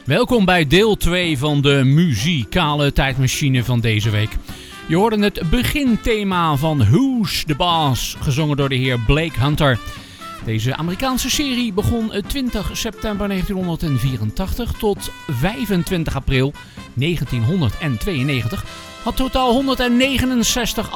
Welkom bij deel 2 van de muzikale tijdmachine van deze week. Je hoorde het beginthema van Who's the Boss, gezongen door de heer Blake Hunter. Deze Amerikaanse serie begon 20 september 1984 tot 25 april 1992. Had totaal 169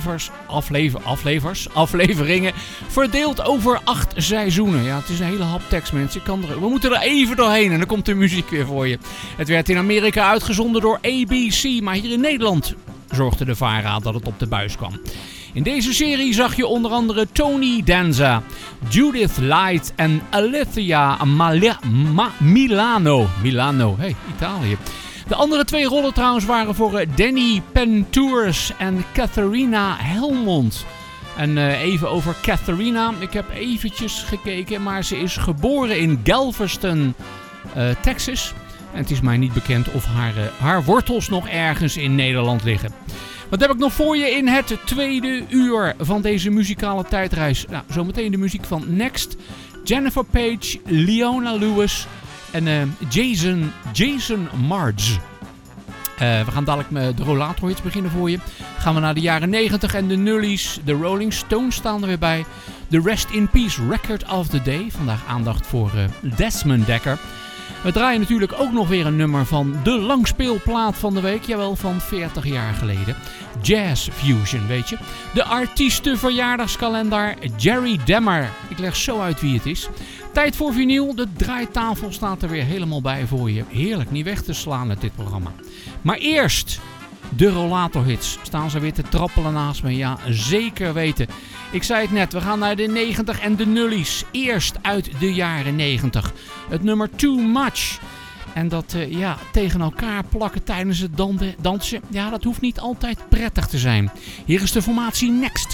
afleveringen, verdeeld over 8 seizoenen. Ja, het is een hele hap tekst, mensen. We moeten er even doorheen en dan komt de muziek weer voor je. Het werd in Amerika uitgezonden door ABC, maar hier in Nederland zorgde de VARA dat het op de buis kwam. In deze serie zag je onder andere Tony Danza, Judith Light en Alethea Milano. Hey, Italië. De andere 2 rollen trouwens waren voor Danny Pentours en Catharina Helmond. En even over Catharina. Ik heb eventjes gekeken, maar ze is geboren in Galveston, Texas. En het is mij niet bekend of haar wortels nog ergens in Nederland liggen. Wat heb ik nog voor je in het tweede uur van deze muzikale tijdreis? Nou, zometeen de muziek van Next, Jennifer Page, Leona Lewis en Jason Mraz. We gaan dadelijk met de Rollatorhits beginnen voor je. Gaan we naar de jaren 90 en de nullies. De Rolling Stones staan er weer bij. De Rest in Peace Record of the Day. Vandaag aandacht voor Desmond Dekker. We draaien natuurlijk ook nog weer een nummer van de langspeelplaat van de week. Jawel, van 40 jaar geleden. Jazz Fusion, weet je. De artiestenverjaardagskalender Jerry Demmer. Ik leg zo uit wie het is. Tijd voor vinyl. De draaitafel staat er weer helemaal bij voor je. Heerlijk, niet weg te slaan met dit programma. Maar eerst de Rollatorhits. Staan ze weer te trappelen naast me? Ja, zeker weten. Ik zei het net, we gaan naar de 90 en de nullies. Eerst uit de jaren 90. Het nummer Too Much. En dat tegen elkaar plakken tijdens het dansen, ja, dat hoeft niet altijd prettig te zijn. Hier is de formatie Next.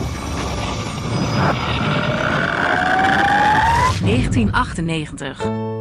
...1998.